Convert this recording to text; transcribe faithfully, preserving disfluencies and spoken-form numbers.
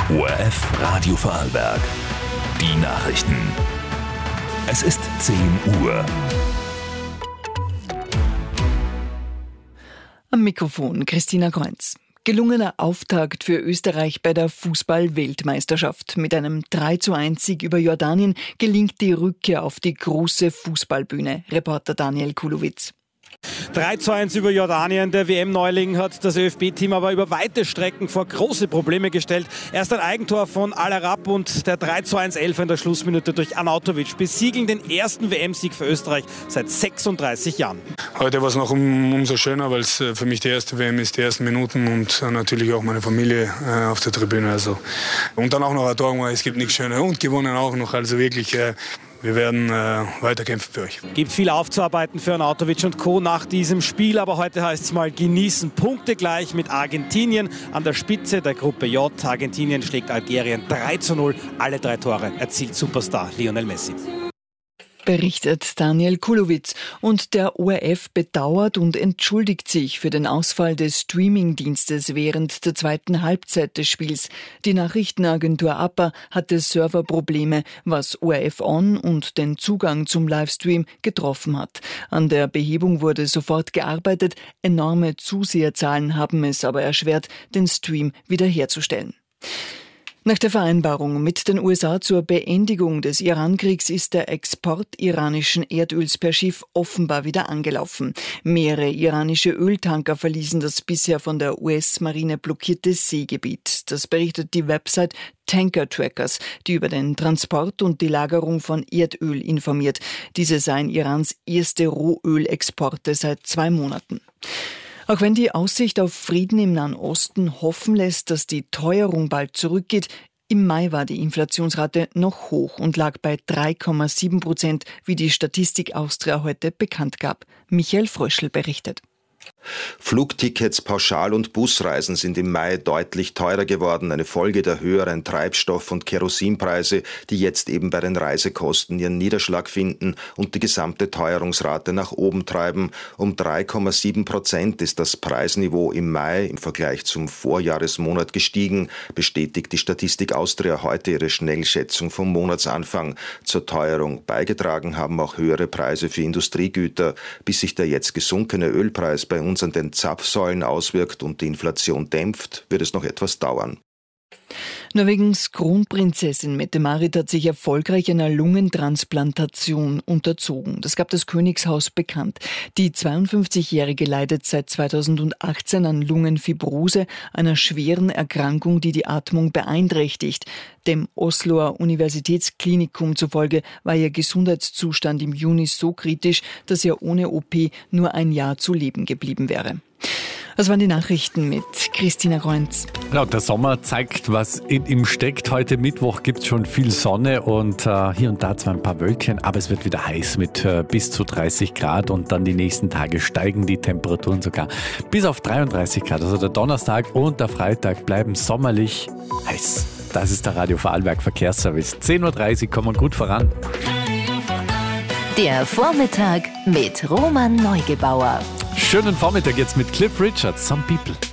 O R F Radio Vorarlberg. Die Nachrichten. Es ist zehn Uhr. Am Mikrofon Christina Kreuz. Gelungener Auftakt für Österreich bei der Fußball-Weltmeisterschaft. Mit einem drei zu eins Sieg über Jordanien gelingt die Rückkehr auf die große Fußballbühne. Reporter Daniel Kulowitz. drei zu eins über Jordanien. Der W M-Neuling hat das ÖFB-Team aber über weite Strecken vor große Probleme gestellt. Erst ein Eigentor von Al-Arab und der drei zu eins Elfer in der Schlussminute durch Arnautovic besiegeln den ersten W M-Sieg für Österreich seit sechsunddreißig Jahren. Heute war es noch um, umso schöner, weil es für mich die erste W M ist, die ersten Minuten und natürlich auch meine Familie äh, auf der Tribüne. Also. Und dann auch noch ein Tor, es gibt nichts Schönes und gewonnen auch noch. Also wirklich... Äh, Wir werden äh, weiterkämpfen für euch. Gibt viel aufzuarbeiten für Arnautovic und Co. nach diesem Spiel, aber heute heißt es mal genießen. Punkte gleich mit Argentinien an der Spitze der Gruppe J. Argentinien schlägt Algerien drei zu null. Alle drei Tore erzielt Superstar Lionel Messi. Berichtet Daniel Kulowitz. Und der O R F bedauert und entschuldigt sich für den Ausfall des Streamingdienstes während der zweiten Halbzeit des Spiels. Die Nachrichtenagentur A P A hatte Serverprobleme, was O R F On und den Zugang zum Livestream getroffen hat. An der Behebung wurde sofort gearbeitet. Enorme Zuseherzahlen haben es aber erschwert, den Stream wiederherzustellen. Nach der Vereinbarung mit den U S A zur Beendigung des Iran-Kriegs ist der Export iranischen Erdöls per Schiff offenbar wieder angelaufen. Mehrere iranische Öltanker verließen das bisher von der U S-Marine blockierte Seegebiet. Das berichtet die Website Tanker Trackers, die über den Transport und die Lagerung von Erdöl informiert. Diese seien Irans erste Rohölexporte seit zwei Monaten. Auch wenn die Aussicht auf Frieden im Nahen Osten hoffen lässt, dass die Teuerung bald zurückgeht, im Mai war die Inflationsrate noch hoch und lag bei drei Komma sieben Prozent, wie die Statistik Austria heute bekannt gab. Michael Fröschl berichtet. Flugtickets, Pauschal- und Busreisen sind im Mai deutlich teurer geworden, eine Folge der höheren Treibstoff- und Kerosinpreise, die jetzt eben bei den Reisekosten ihren Niederschlag finden und die gesamte Teuerungsrate nach oben treiben. Um drei Komma sieben Prozent ist das Preisniveau im Mai im Vergleich zum Vorjahresmonat gestiegen, bestätigt die Statistik Austria heute ihre Schnellschätzung vom Monatsanfang. Zur Teuerung beigetragen haben auch höhere Preise für Industriegüter, bis sich der jetzt gesunkene Ölpreis bei uns an den Zapfsäulen auswirkt und die Inflation dämpft, wird es noch etwas dauern. Norwegens Kronprinzessin Mette-Marit hat sich erfolgreich einer Lungentransplantation unterzogen. Das gab das Königshaus bekannt. Die zweiundfünfzigjährige leidet seit zweitausendachtzehn an Lungenfibrose, einer schweren Erkrankung, die die Atmung beeinträchtigt. Dem Osloer Universitätsklinikum zufolge war ihr Gesundheitszustand im Juni so kritisch, dass ihr ohne O P nur ein Jahr zu leben geblieben wäre. Das waren die Nachrichten mit Christina Kreuz. Ja, der Sommer zeigt, was in ihm steckt. Heute Mittwoch gibt es schon viel Sonne und äh, hier und da zwar ein paar Wölkchen, aber es wird wieder heiß mit äh, bis zu dreißig Grad und dann die nächsten Tage steigen die Temperaturen sogar bis auf dreiunddreißig Grad. Also der Donnerstag und der Freitag bleiben sommerlich heiß. Das ist der Radio Vorarlberg Verkehrsservice. zehn Uhr dreißig kommen gut voran. Der Vormittag mit Roman Neugebauer. Schönen Vormittag jetzt mit Cliff Richard, Some People.